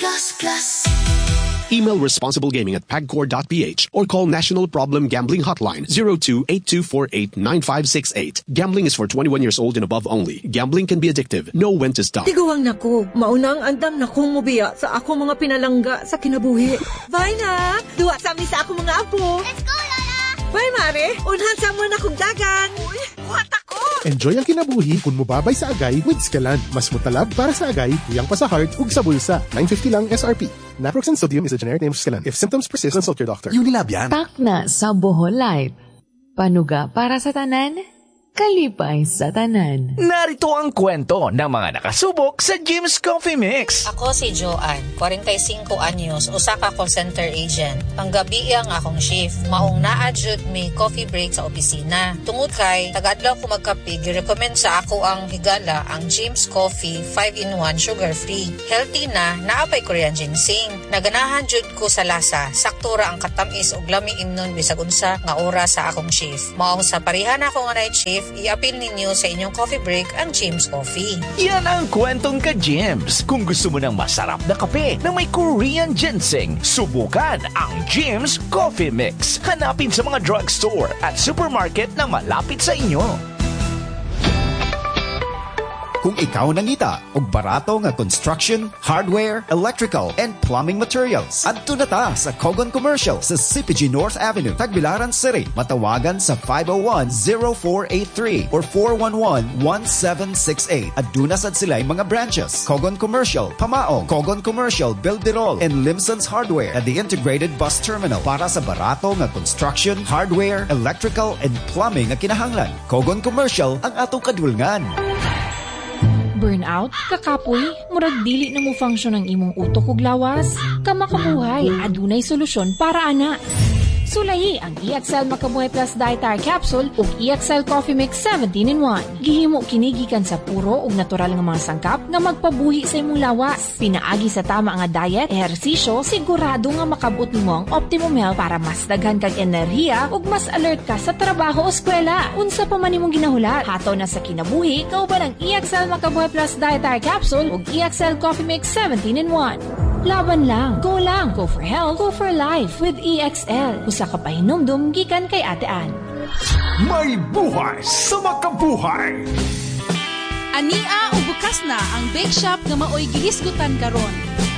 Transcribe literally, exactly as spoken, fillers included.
Plus Plus. Email responsiblegaming at pagcor dot p h or call National Problem Gambling Hotline zero two eight two four eight nine five six eight. Gambling is for twenty-one years old and above only. Gambling can be addictive. Know when to stop. Tiguang nako, maunang andam na kong mubiya sa ako mga pinalangga sa kinabuhi. Bye na! Duwa sa amin sa ako mga apo. Let's go, Lola! Bye, Mare! Unhan sa mo na kong dagan. Uy, buhat ako! Enjoy ang kinabuhi kung mubabay sa agay with Scalan. Mas mutalab para sa agay, tuyang pa sa heart, ug sa bulsa. nine fifty lang S R P. Naproxen sodium is a generic name of Scalan. If symptoms persist, consult your doctor. Unilab yan. Takna sa Bohol Light. Panuga para sa tanan, kalipay sa tanan. Narito ang kwento ng mga nakasubok sa Jim's Coffee Mix. Ako si Joanne, forty-five anyos, usa ka call center agent. Panggabi ang akong shift. Maong na-adjud may coffee break sa opisina. Tungod kay, tagadlaw ko magkape, gi-recommend sa ako ang higala, ang Jim's Coffee five in one sugar-free. Healthy na, naapay Korean ginseng. Naganahan jud ko sa lasa, saktura ang katamis ug lami imnon bisag unsa nga oras sa akong shift. Maong sa parihan ako nga night shift, i-appeal ninyo sa inyong coffee break ang Jim's Coffee. Yan ang kwentong ka Jim's. Kung gusto mo ng masarap na kape na may Korean ginseng, subukan ang Jim's Coffee Mix. Hanapin sa mga drugstore at supermarket na malapit sa inyo. Kung ikaw nangita og barato nga construction, hardware, electrical, and plumbing materials, adto na ta sa Kogon Commercial sa C P G North Avenue, Tagbilaran City. Matawagan sa five oh one, oh four eight three or four one one, one seven six eight. Aduna sad sila'y mga branches: Kogon Commercial, Pamaong, Kogon Commercial, Bilderol, and Limson's Hardware at the Integrated Bus Terminal para sa barato nga construction, hardware, electrical, and plumbing nga kinahanglan. Kogon Commercial ang atong kadulngan. Burnout, kakapoy, murag dili na mo function ang imong utok ug lawas. Kamakabuhay, adunay solusyon para ana. Sulayi ang E-Excel Makabuhay Plus Dietary Capsule ug E-Excel Coffee Mix seventeen in one. Gihimo kini gikan sa puro ug natural nga mga sangkap nga magpabuhi sa imong lawas. Pinaagi sa tama nga diet, ehersisyo, sigurado nga makabot nimo ang optimum health para mas daghan kag enerhiya ug mas alert ka sa trabaho o eskwela. Unsa pa man imong ginahulat, hataw na sa kinabuhi, kauban ang E-Excel Makabuhay Plus Dietary Capsule ug E-Excel Coffee Mix seventeen in one. Laban lang, go lang, go for health, go for life with E X L. Usa ka pahinumdum gikan kay Ate Ann. May buhay sa makabuhay. Ania o bukas na ang bake shop nga maoy gihisgutan karon.